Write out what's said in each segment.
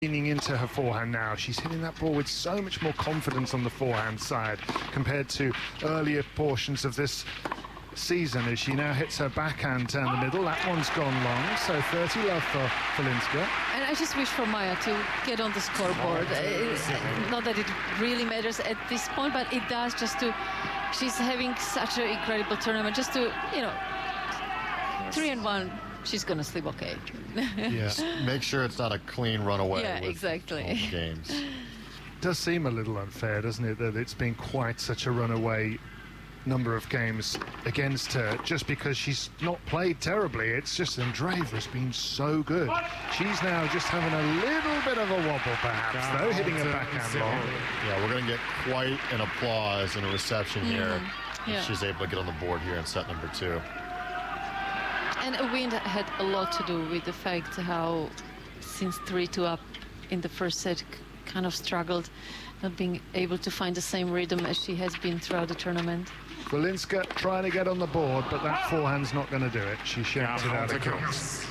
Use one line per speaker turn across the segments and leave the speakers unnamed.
leaning into her forehand now. She's hitting that ball with so much more confidence on the forehand side compared to earlier portions of this season, as she now hits her backhand down the middle. That one's gone long, so 30 love for Falinska.
And I just wish for Maja to get on the scoreboard. Not that it really matters at this point, but it does, just to... She's having such an incredible tournament, just to, you know, 3-1. She's going to sleep okay.
Yes. Make sure it's not a clean runaway.
Yeah, exactly.
Games.
It does seem a little unfair, doesn't it, that it's been quite such a runaway number of games against her, just because she's not played terribly. It's just Andreeva's been so good. She's now just having a little bit of a wobble, perhaps, though, hitting a backhand long.
Yeah, we're going to get quite an applause and a reception here
Yeah.
if she's able to get on the board here in set number 2.
And a wind had a lot to do with the fact how, since 3-2 up in the first set, kind of struggled, not being able to find the same rhythm as she has been throughout the tournament.
Falinska trying to get on the board, but that forehand's not going to do it. She shanked it out of course.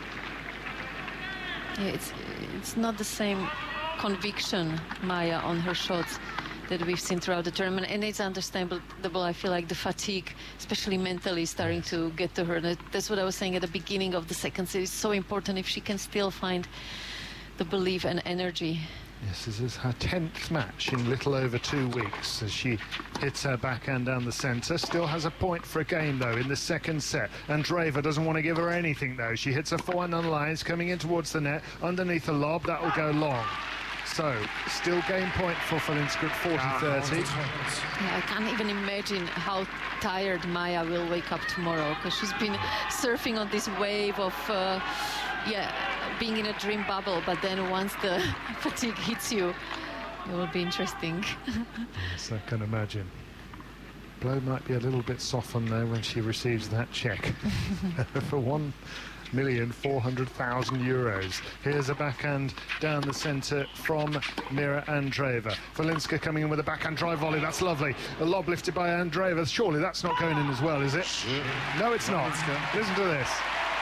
Yeah, it's not the same conviction, Maja, on her shots that we've seen throughout the tournament, and it's understandable. I feel like the fatigue, especially mentally, is starting to get to her. That's what I was saying at the beginning of the second set. It's so important if she can still find the belief and energy.
Yes, this is her 10th match in little over 2 weeks as she hits her backhand down the centre. Still has a point for a game, though, in the second set. Andreeva doesn't want to give her anything, though. She hits her forehand on the lines, coming in towards the net, underneath the lob. That will go long. So, still game point for Falinska at 40-30.
Yeah, I can't even imagine how tired Maja will wake up tomorrow, because she's been surfing on this wave of, being in a dream bubble. But then once the fatigue hits you, it will be interesting.
Yes, I can imagine. Blow might be a little bit softened, though, when she receives that check for 1,400,000 euros. Here's a backhand down the centre from Mira Andreeva. Falinska coming in with a backhand drive volley. That's lovely. A lob lifted by Andreeva. Surely that's not going in as well, is it? No, it's not. Listen to this.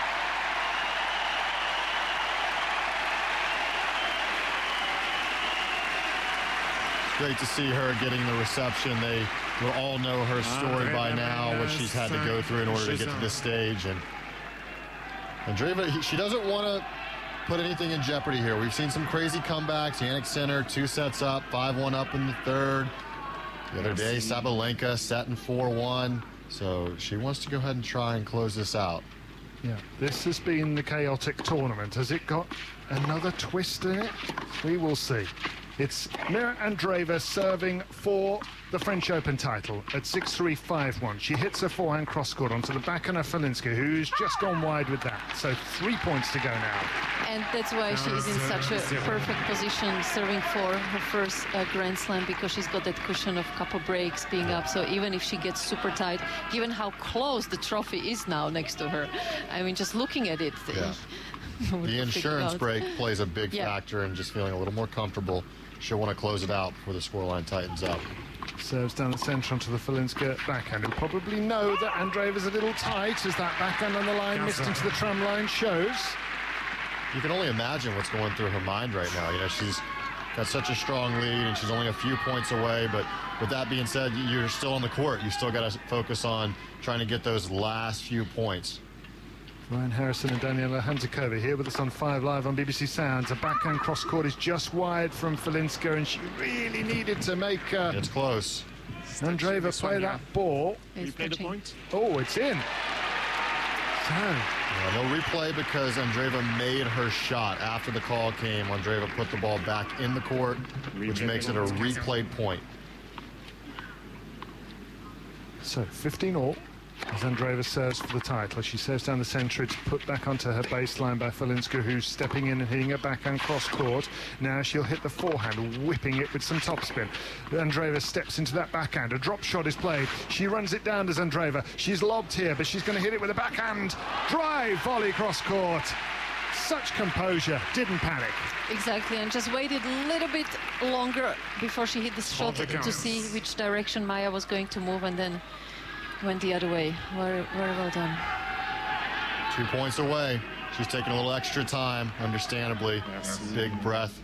Great to see her getting the reception. They will all know her story by now, what she's had to go through in order to get to this stage. And Andreeva, she doesn't want to put anything in jeopardy here. We've seen some crazy comebacks. Jannik Sinner, 2 sets up, 5-1 up in the third. The other day, Sabalenka setting 4-1. So she wants to go ahead and try and close this out.
Yeah, this has been the chaotic tournament. Has it got another twist in it? We will see. It's Mira Andreeva serving for the French Open title at 6-3-5-1. She hits her forehand cross-court onto the backhand of Falinska, who's just gone wide with that. So 3 points to go now.
And that's why she is in such a perfect position, serving for her first Grand Slam, because she's got that cushion of couple breaks being up. So even if she gets super tight, given how close the trophy is now next to her, I mean, just looking at it.
Yeah. The insurance break plays a big factor in just feeling a little more comfortable. She'll want to close it out before the scoreline tightens up.
Serves down the centre onto the Falinska backhand. He'll probably know that Andreeva's a little tight, as that backhand on the line missed into the tram line shows.
You can only imagine what's going through her mind right now. You know, she's got such a strong lead, and she's only a few points away. But with that being said, you're still on the court. You still got to focus on trying to get those last few points.
Ryan Harrison and Daniela Hanzikova here with us on 5 Live on BBC Sounds. A backhand cross-court is just wide from Falinska, and she really needed to make...
it's close.
Andreeva play that ball.
You play the point?
Oh, it's in. So...
Yeah, no replay because Andreeva made her shot. After the call came, Andreeva put the ball back in the court, which makes it a replayed point.
So, 15-all. As Andreeva serves for the title, she serves down the centre. It's put back onto her baseline by Falinska, who's stepping in and hitting a backhand cross-court. Now she'll hit the forehand, whipping it with some topspin. Andreeva steps into that backhand. A drop shot is played. She runs it down as Andreeva. She's lobbed here, but she's going to hit it with a backhand drive volley cross-court. Such composure, didn't panic.
Exactly, and just waited a little bit longer before she hit the shot to see which direction Maja was going to move, and then went the other way. Very well done.
2 points away. She's taking a little extra time, understandably. Big breath.